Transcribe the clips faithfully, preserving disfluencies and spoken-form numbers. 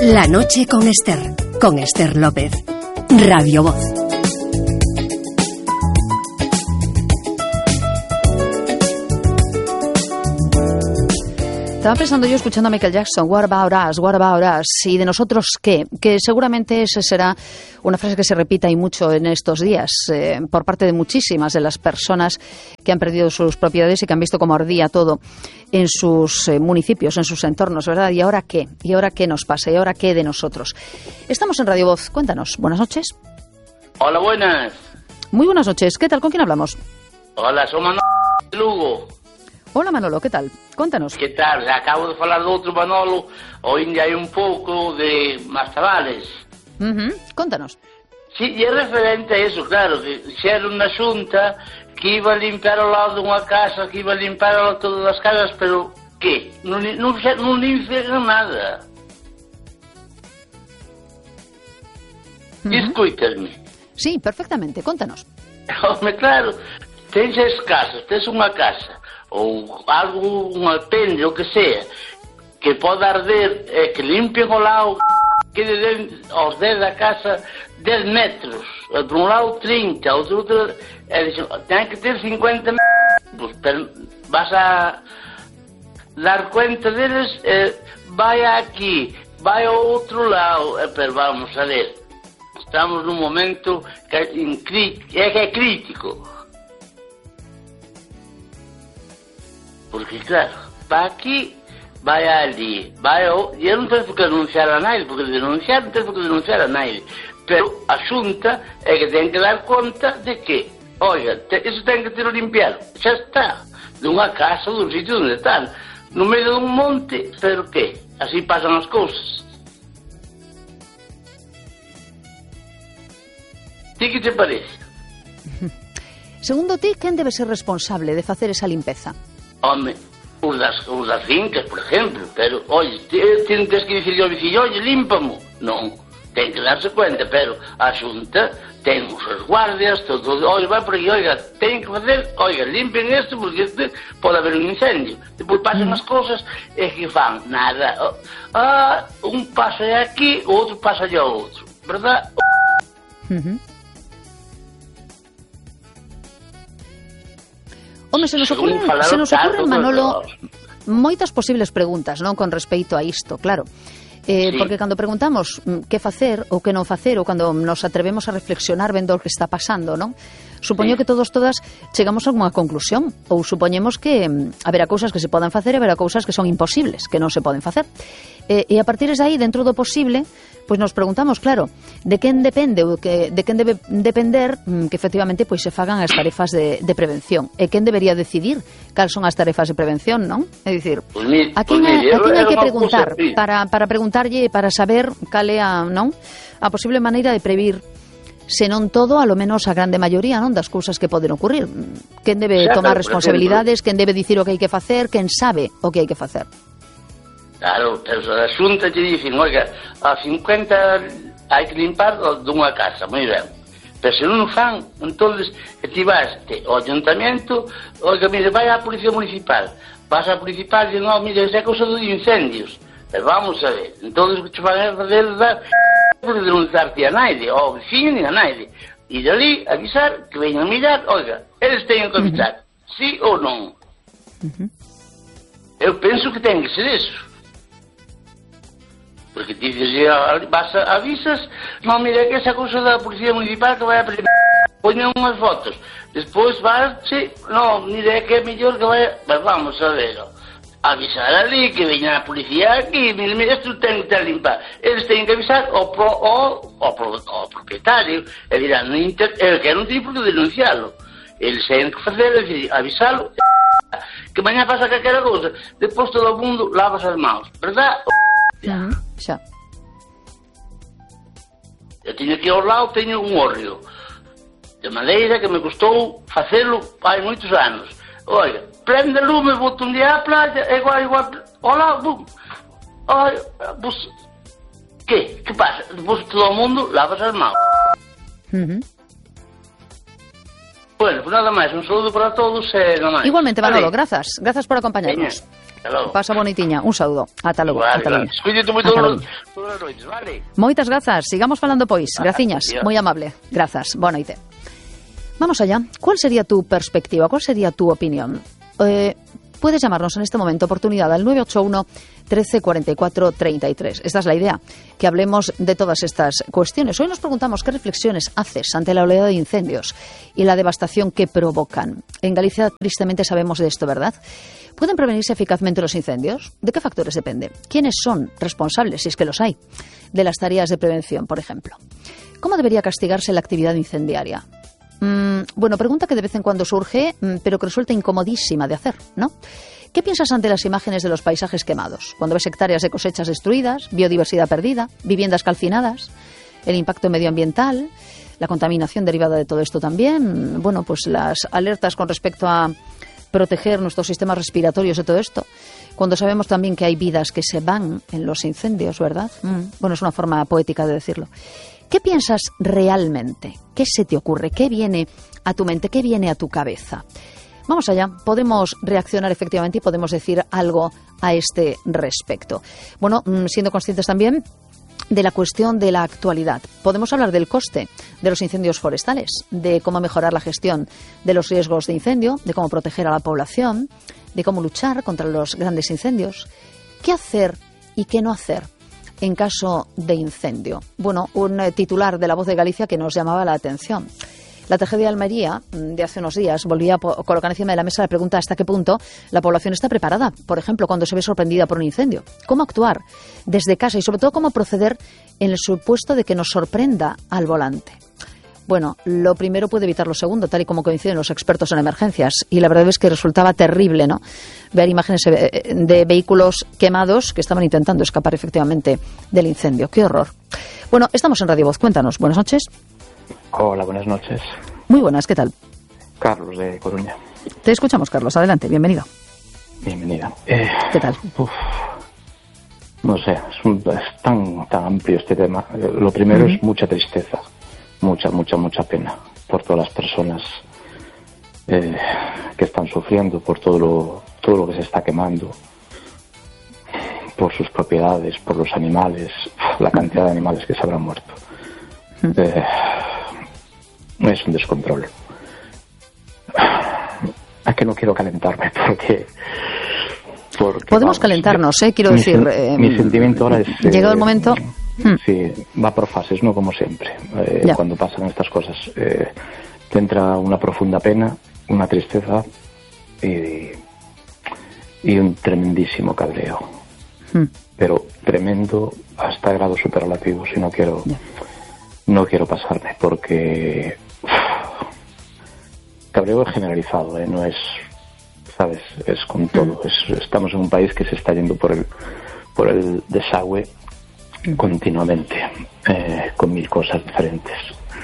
La noche con Esther, con Esther López. Radio Voz. Estaba pensando yo escuchando a Michael Jackson, what about us, what about us, y de nosotros qué, que seguramente esa será una frase que se repita y mucho en estos días eh, por parte de muchísimas de las personas que han perdido sus propiedades y que han visto cómo ardía todo en sus eh, municipios, en sus entornos, ¿verdad? ¿Y ahora qué? ¿Y ahora qué nos pasa? ¿Y ahora qué de nosotros? Estamos en Radio Voz, cuéntanos, buenas noches. Hola, buenas. Muy buenas noches, ¿qué tal? ¿Con quién hablamos? Hola, soy Manolo de Lugo. Hola Manolo, ¿qué tal? Contanos. Que tal? Acabo de falar do outro Manolo, hoy hai un pouco de Mastavales. Uh-huh. Contanos. Sí, e é referente a eso, claro, que xera unha xunta que iba a limpiar ao lado dunha casa, que iba a limpiar ao lado de todas as casas, pero que? Non, non, non limpian nada. Uh-huh. Escúitame. Sí, perfectamente, contanos. Home, claro, tens as casas, tens unha casa, ou algo, un apende, o que sea, que pode arder, eh, que limpien o lado, que den aos dez da casa dez metros, por un lado trinta, outro, outro, e dixen, ten que ter cincuenta metros, pero vas a dar cuenta deles, eh, vai aquí, vai ao outro lado, eh, pero vamos a ver, estamos nun momento que é, é, que é crítico. Porque, claro, vai aquí, vai ali, vai ao... E eu non tenho que denunciar a naide, porque denunciar non tenho que denunciar a naide. Pero a xunta é que ten que dar conta de que, oiga, te, eso ten que ter limpiado. Xa está, dunha casa, dun sitio onde están, no medio dun monte, pero que? Así pasan as cousas. Ti que te parece? Segundo ti, quen debe ser responsable de facer esa limpeza? Home, os das, os das fincas, por exemplo, pero, oye, ten que dicirle ao vecino, oye, límpamo. Non, ten que darse cuenta, pero a xunta ten os guardias, todo, oye, vai por aí, oiga, ten que facer, oiga, limpen isto, porque este pode haber un incendio. Depois pasan as cousas e que fan nada. Ah, un pasa aquí, o outro pasa allá ao outro, verdad? Uh-huh. Home, se nos ocurren, se nos ocurren, Manolo, moitas posibles preguntas, non, con respecto a isto, claro. Eh, sí. Porque cando preguntamos que facer ou que non facer, ou cando nos atrevemos a reflexionar vendo o que está pasando, non? Supoño sí. que todos, todas, chegamos a unha conclusión, ou supoñemos que haberá cousas que se poden facer e haberá cousas que son imposibles, que non se poden facer. Eh, e a partir de aí, dentro do posible, pois nos preguntamos, claro, de quen depende ou que, de quen debe depender que efectivamente pois se fagan as tarefas de, de prevención. E quen debería decidir cal son as tarefas de prevención, non? É dicir, pues mi, a quen pues hai que preguntar para, para preguntarlle para saber cal é a, non? A posible maneira de previr, se non todo, a lo menos a grande maioría, non, das cousas que poden ocurrir. Quen debe xa, tomar responsabilidades, quen debe dicir o que hai que facer, quen sabe o que hai que facer. Claro, pero a xunta te dicen, oiga, a cincuenta hai que limpar dunha casa, moi ben. Pero se non o fan, entonces ti vas ao ayuntamiento, oiga, mire, vai á policía municipal, vas á municipal e non, mire, esa é cousa dos incendios. Pero vamos a ver, entonces que te van a fazer dar por denunciarte a naide, ao vecino ni a naide. E dali avisar que veñan a mirar, oiga, eles teñen que avisar, uh-huh. sí ou non. Uh-huh. Eu penso que ten que ser eso. Porque ti dices, vas a, avisas, non, mira que esa cousa da policía municipal que vai a primeira, poñen unhas fotos, despois vas, sí, non, mira que é mellor que vai, mas vamos a ver, avisar ali, que veña a policía aquí, mira, mira, isto ten que estar limpar, eles teñen que avisar ao, pro, ao, ao, ao propietario, e dirán, el que non ten por que denuncialo, eles teñen que facer, é dicir, avisalo, que mañá pasa calquera cousa, despois todo o mundo lavas as mãos, verdad? Uh-huh. Xa. Eu teño aquí ao lado, teño un hórreo de madeira que me custou facelo hai moitos anos. Oiga, prende lume, boto un día á playa, igual, igual, hola, bum. Oiga, pues, que? Que pasa? Depois todo o mundo lavas as mãos. Uh-huh. Bueno, pues nada máis, un saludo para todos e nada máis. Igualmente, Manolo, vale. Grazas, grazas por acompañarnos. Veña. Pasa bonitiña, un saúdo. Ata logo. Vale, ata vale. logo. Cuídate moito todas as noites, vale? Moitas grazas, sigamos falando pois. Graciñas, moi amable. Grazas, boa noite. Vamos allá. ¿Cuál sería tu perspectiva? ¿Cuál sería tu opinión? Eh, puedes llamarnos en este momento, oportunidad al nueve ocho uno, trece, cuarenta y cuatro, treinta y tres. Esta es la idea, que hablemos de todas estas cuestiones. Hoy nos preguntamos qué reflexiones haces ante la oleada de incendios y la devastación que provocan. En Galicia, tristemente, sabemos de esto, ¿verdad? ¿Pueden prevenirse eficazmente los incendios? ¿De qué factores depende? ¿Quiénes son responsables, si es que los hay, de las tareas de prevención, por ejemplo? ¿Cómo debería castigarse la actividad incendiaria? Mm, bueno, pregunta que de vez en cuando surge, pero que resulta incomodísima de hacer, ¿no? ¿Qué piensas ante las imágenes de los paisajes quemados? Cuando ves hectáreas de cosechas destruidas, biodiversidad perdida, viviendas calcinadas, el impacto medioambiental, la contaminación derivada de todo esto también, bueno, pues las alertas con respecto a proteger nuestros sistemas respiratorios de todo esto, cuando sabemos también que hay vidas que se van en los incendios, ¿verdad? Mm, bueno, es una forma poética de decirlo. ¿Qué piensas realmente? ¿Qué se te ocurre? ¿Qué viene a tu mente? ¿Qué viene a tu cabeza? Vamos allá, podemos reaccionar efectivamente y podemos decir algo a este respecto. Bueno, siendo conscientes también de la cuestión de la actualidad. Podemos hablar del coste de los incendios forestales, de cómo mejorar la gestión de los riesgos de incendio, de cómo proteger a la población, de cómo luchar contra los grandes incendios. ¿Qué hacer y qué no hacer en caso de incendio? Bueno, un titular de La Voz de Galicia que nos llamaba la atención. La tragedia de Almería de hace unos días volvía a colocar encima de la mesa la pregunta hasta qué punto la población está preparada, por ejemplo, cuando se ve sorprendida por un incendio. ¿Cómo actuar desde casa y sobre todo cómo proceder en el supuesto de que nos sorprenda al volante? Bueno, lo primero puede evitar lo segundo, tal y como coinciden los expertos en emergencias. Y la verdad es que resultaba terrible, ¿no?, ver imágenes de vehículos quemados que estaban intentando escapar efectivamente del incendio. ¡Qué horror! Bueno, estamos en Radio Voz. Cuéntanos. Buenas noches. Hola, buenas noches. Muy buenas, ¿qué tal? Carlos, de Coruña. Te escuchamos, Carlos. Adelante, bienvenido. Bienvenida. Eh, ¿Qué tal? Uf, no sé, es, un, es tan, tan amplio este tema. Lo primero uh-huh. es mucha tristeza, mucha, mucha, mucha pena por todas las personas eh, que están sufriendo, por todo lo, todo lo que se está quemando, por sus propiedades, por los animales, la cantidad de animales que se habrán muerto. Uh-huh. Eh, es un descontrol. Es que no quiero calentarme porque... porque Podemos vamos, calentarnos, ¿eh? Quiero mi, decir... Eh, mi sentimiento ahora es... Llegado eh, el momento... Sí, va por fases, no como siempre. Eh, cuando pasan estas cosas, eh, te entra una profunda pena, una tristeza y, y un tremendísimo cabreo. Hmm. Pero tremendo hasta grados superlativos y no quiero... Yeah. No quiero pasarme porque uf, cabreo generalizado, ¿eh? No es, sabes, es con todo. Es, estamos en un país que se está yendo por el por el desagüe continuamente, eh, con mil cosas diferentes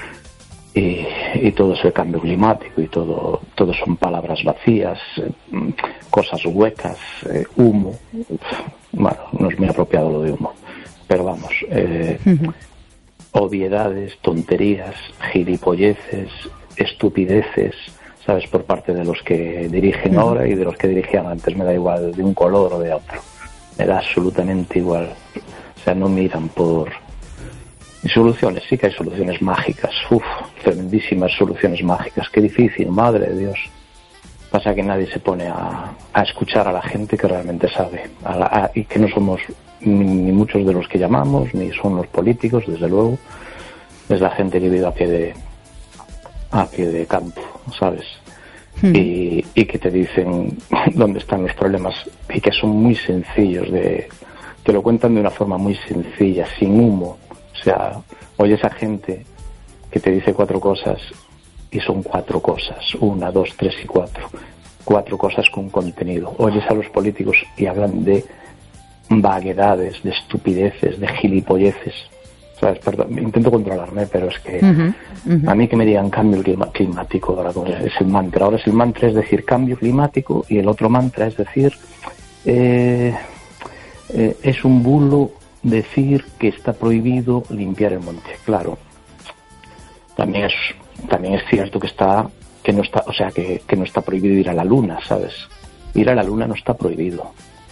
y, y todo es el cambio climático y todo todo son palabras vacías, eh, cosas huecas, eh, humo. Uf, bueno, no es muy apropiado lo de humo, pero vamos. Eh, uh-huh. Obviedades, tonterías, gilipolleces, estupideces, ¿sabes?, por parte de los que dirigen uh-huh. ahora y de los que dirigían antes. Me da igual de un color o de otro. Me da absolutamente igual. O sea, no miran por... Y soluciones, sí que hay soluciones mágicas. Uf, tremendísimas soluciones mágicas. Qué difícil, madre de Dios. Pasa que nadie se pone a, a escuchar a la gente que realmente sabe. A la, a, y que no somos... Ni, ni muchos de los que llamamos, ni son los políticos, desde luego. Es la gente que vive a pie de a pie de campo, ¿sabes? Hmm. Y, y que te dicen dónde están los problemas y que son muy sencillos de... Te lo cuentan de una forma muy sencilla, sin humo. O sea, oyes a gente que te dice cuatro cosas y son cuatro cosas. Una, dos, tres y cuatro. Cuatro cosas con contenido. Oyes a los políticos y hablan de vaguedades, de estupideces, de gilipolleces, ¿sabes? Perdón, intento controlarme, pero es que uh-huh, uh-huh. a mí que me digan cambio clima- climático, ahora es el mantra, ahora es el mantra es decir cambio climático y el otro mantra es decir eh, eh, es un bulo decir que está prohibido limpiar el monte. Claro, también es también es cierto que está que no está, o sea que, que no está prohibido ir a la luna, ¿sabes? Ir a la luna no está prohibido.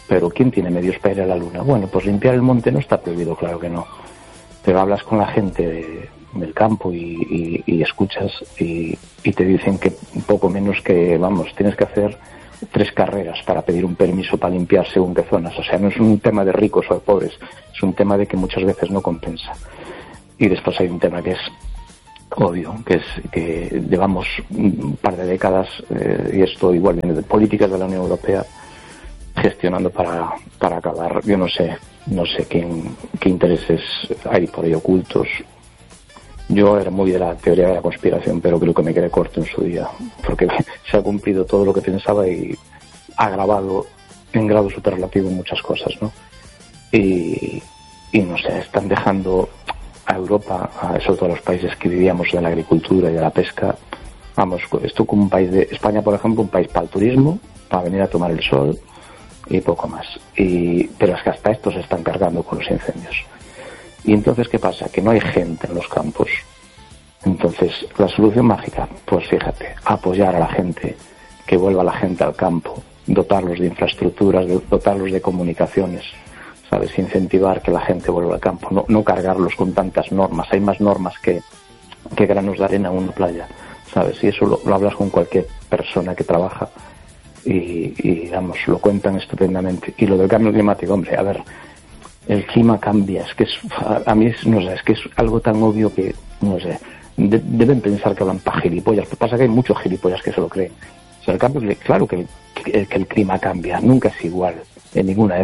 pero ¿quién tiene medios para ir a la luna? Bueno, pues limpiar el monte no está prohibido, claro que no. Pero hablas con la gente de, del campo y, y, y escuchas y, y te dicen que poco menos que, vamos, tienes que hacer tres carreras para pedir un permiso para limpiar según qué zonas. O sea, no es un tema de ricos o de pobres, es un tema de que muchas veces no compensa. Y después hay un tema que es obvio, que es que llevamos un par de décadas, eh, y esto igual viene de políticas de la Unión Europea, gestionando para, para acabar, yo no sé, no sé quién, qué intereses hay por ahí ocultos. Yo era muy de la teoría de la conspiración, pero creo que me quedé corto en su día, porque se ha cumplido todo lo que pensaba y ha agravado en grado superlativo muchas cosas, ¿no? Y, y no sé, están dejando a Europa, a, sobre todo a los países que vivíamos de la agricultura y de la pesca, vamos, esto como un país de España, por ejemplo, un país para el turismo, para venir a tomar el sol y poco más. Y, pero es que hasta estos se están cargando con los incendios. Y entonces, ¿qué pasa? Que no hay gente en los campos. Entonces, la solución mágica, pues fíjate, apoyar a la gente, que vuelva la gente al campo, dotarlos de infraestructuras, dotarlos de comunicaciones, ¿sabes? Incentivar que la gente vuelva al campo, no, no cargarlos con tantas normas. Hay más normas que, que granos de arena en una playa, ¿sabes? Y eso lo, lo hablas con cualquier persona que trabaja y, y, digamos, lo cuentan estupendamente. Y lo del cambio climático, hombre, a ver, el clima cambia, es que es, a, a mí es, no sé, es que es algo tan obvio que, no sé, de, deben pensar que hablan para gilipollas. Lo que pasa es que hay muchos gilipollas que se lo creen. O sea, el cambio, claro que el, que el clima cambia, nunca es igual en ninguna época.